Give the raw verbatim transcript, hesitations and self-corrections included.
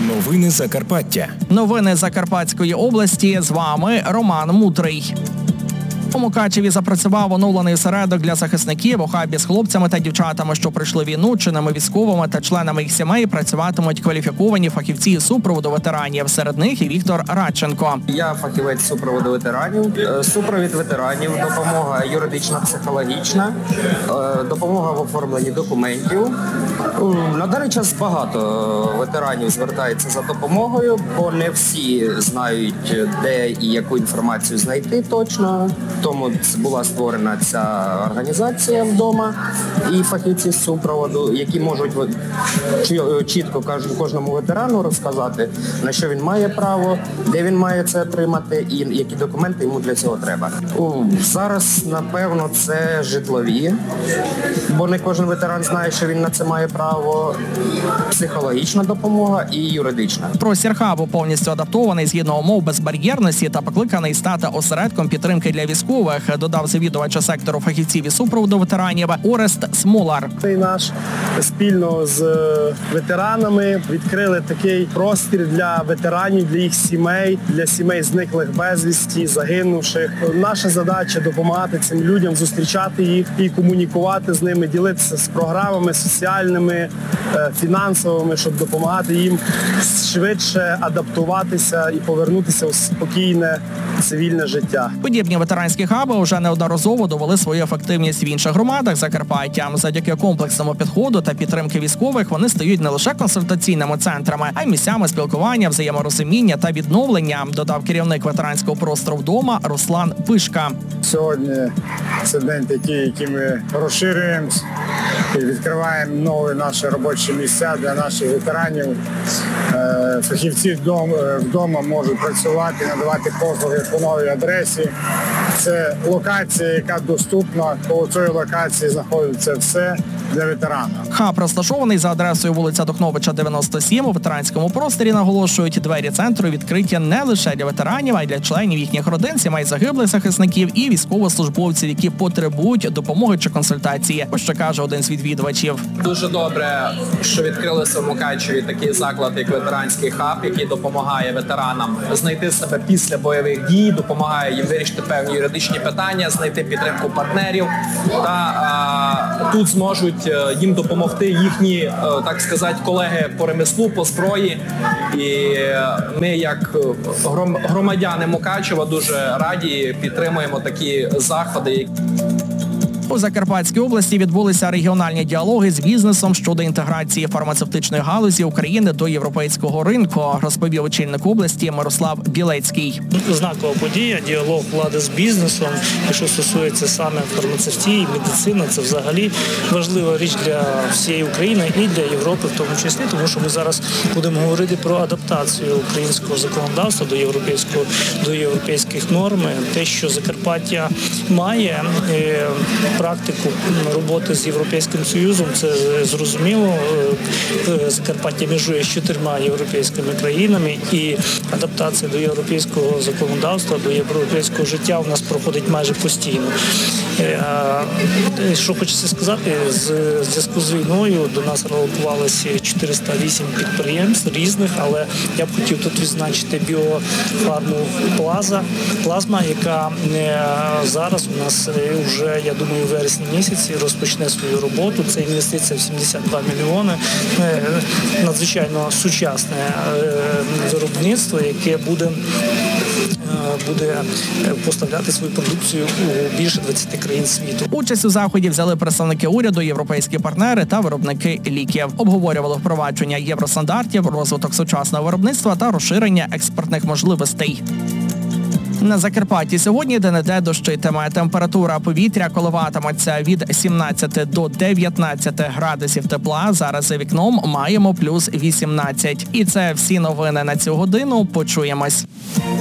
Новини Закарпаття. Новини Закарпатської області. З вами Роман Мутрий. У Мукачеві запрацював оновлений осередок для захисників. У хабі з хлопцями та дівчатами, що пройшли війну, чинними військовими та членами їх сімей, працюватимуть кваліфіковані фахівці супроводу ветеранів. Серед них і Віктор Радченко. Я фахівець супроводу ветеранів. Супровід ветеранів, допомога юридична, психологічна, допомога в оформленні документів. На даний час багато ветеранів звертається за допомогою, бо не всі знають, де і яку інформацію знайти точно. Тому була створена ця організація вдома і фахівці з супроводу, які можуть чітко кожному ветерану розказати, на що він має право, де він має це отримати і які документи йому для цього треба. Зараз, напевно, це житлові, бо не кожен ветеран знає, що він на це має право, психологічна допомога і юридична. Простір хабу повністю адаптований згідно умов безбар'єрності та покликаний стати осередком підтримки для військових, додав завідувача сектору фахівців і супроводу ветеранів Орест Смолар. Цей наш спільно з ветеранами відкрили такий простір для ветеранів, для їх сімей, для сімей зниклих безвісті, загинувших. Наша задача допомагати цим людям, зустрічати їх і комунікувати з ними, ділитися з програмами соціальними, фінансовими, щоб допомагати їм швидше адаптуватися і повернутися у спокійне цивільне життя. Подібні ветеранські хаби вже неодноразово довели свою ефективність в інших громадах Закарпаття. Завдяки комплексному підходу та підтримки військових вони стають не лише консультаційними центрами, а й місцями спілкування, взаєморозуміння та відновлення, додав керівник ветеранського простору вдома Руслан Пишка. Сьогодні це день такий, який ми розширюємось і відкриваємо нові наші робочі місця для наших ветеранів. Фахівці вдома можуть працювати, надавати послуги по новій адресі. Це локація, яка доступна. По цій локації знаходиться все для ветерана. Хаб розташований за адресою вулиця Духновича, дев'яносто сім. У ветеранському просторі, наголошують, двері центру відкриті не лише для ветеранів, а й для членів їхніх родин, сімей загиблих захисників і військовослужбовців, які потребують допомоги чи консультації. Ось що каже один з відвідувачів. Дуже добре, що відкрилися в Мукачеві такий заклад, як ветеранський хаб, який допомагає ветеранам знайти себе після бойових дій, допомагає їм вирішити певні юридичні питання, знайти підтримку партнерів та а, тут зможуть їм допомогти їхні, так сказати, колеги по ремеслу, по зброї. І ми, як громадяни Мукачева, дуже раді підтримуємо такі заходи. У Закарпатській області відбулися регіональні діалоги з бізнесом щодо інтеграції фармацевтичної галузі України до європейського ринку, розповів очільник області Мирослав Білецький. Знакова подія, діалог влади з бізнесом, і що стосується саме фармацевтії, медицини, це взагалі важлива річ для всієї України і для Європи в тому числі, тому що ми зараз будемо говорити про адаптацію українського законодавства до європейського, до європейських норм, те, що Закарпаття має практику роботи з Європейським Союзом, це зрозуміло. Закарпаття межує з чотирма європейськими країнами, і адаптація до європейського законодавства, до європейського життя у нас проходить майже постійно. Що хочеться сказати, в зв'язку з війною до нас релокувалися чотириста вісім підприємств різних, але я б хотів тут відзначити біофарму Плаза, плазма, яка зараз у нас вже, я думаю, у вересні місяці розпочне свою роботу. Це інвестиція в сімдесят два мільйони. Надзвичайно сучасне виробництво, яке буде, буде поставляти свою продукцію у більше двадцяти країн світу. Участь у заході взяли представники уряду, європейські партнери та виробники ліків. Обговорювали впровадження євростандартів, розвиток сучасного виробництва та розширення експортних можливостей. На Закарпатті сьогодні де-не-де дощитиме. Температура повітря коливатиметься від сімнадцяти до дев'ятнадцяти градусів тепла. Зараз за вікном маємо плюс вісімнадцять. І це всі новини на цю годину. Почуємось.